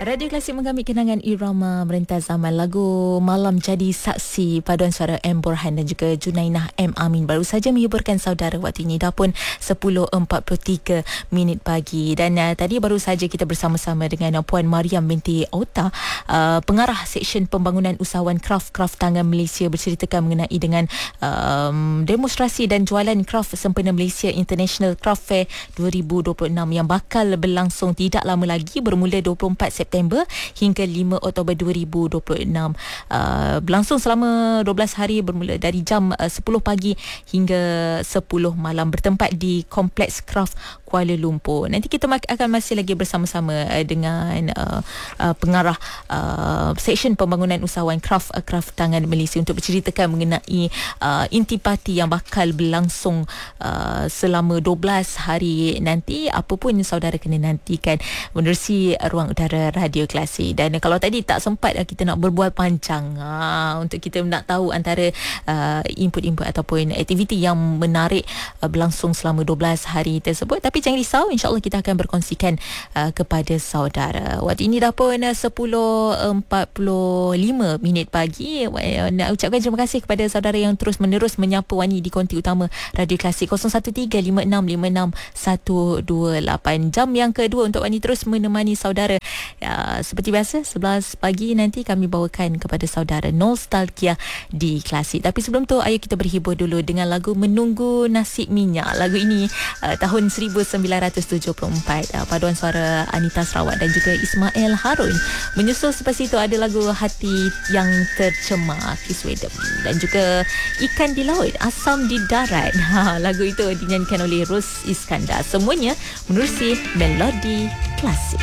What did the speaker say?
Radio Klasik mengambil kenangan irama merentas zaman. Lagu Malam Jadi Saksi paduan suara M. Borhan dan juga Junainah M. Amin baru saja menghiburkan saudara. Waktu ini dah pun 10.43 pagi. Dan tadi baru saja kita bersama-sama dengan Puan Mariam binti Ota, pengarah Seksyen Pembangunan Usahawan Kraf Tangan Malaysia, berceritakan mengenai dengan demonstrasi dan jualan kraf sempena Malaysia International Craft Fair 2026 yang bakal berlangsung tidak lama lagi, bermula 24 September hingga 5 Oktober 2026. Berlangsung selama 12 hari, bermula dari jam 10 pagi hingga 10 malam, bertempat di Kompleks Kraf Kuala Lumpur. Nanti kita akan masih lagi bersama-sama dengan pengarah Seksyen Pembangunan Usahawan Kraf Tangan Malaysia untuk berceritakan mengenai intipati yang bakal berlangsung selama 12 hari nanti. Apa pun saudara kena nantikan menerusi ruang udara Radio Klasik. Dan kalau tadi tak sempat kita nak berbual panjang untuk kita nak tahu antara input-input ataupun aktiviti yang menarik berlangsung selama 12 hari tersebut, tapi jangan risau, insyaAllah kita akan berkongsikan kepada saudara. Waktu ini dah pun 10.45 pagi. Nak ucapkan terima kasih kepada saudara yang terus menerus menyapa Wani di konti utama Radio Klasik 0135655128. Jam yang kedua untuk Wani terus menemani saudara. Seperti biasa 11 pagi nanti kami bawakan kepada saudara Nostalgia di Klasik. Tapi sebelum tu, ayo kita berhibur dulu dengan lagu Menunggu Nasib Minyak. Lagu ini tahun 1974, paduan suara Anita Sarawak dan juga Ismail Harun. Menyusul selepas itu ada lagu Hati Yang Tercemar Chris Wedem, dan juga Ikan di Laut Asam di Darat. Lagu itu dinyanyikan oleh Ros Iskandar. Semuanya menerusi melodi klasik.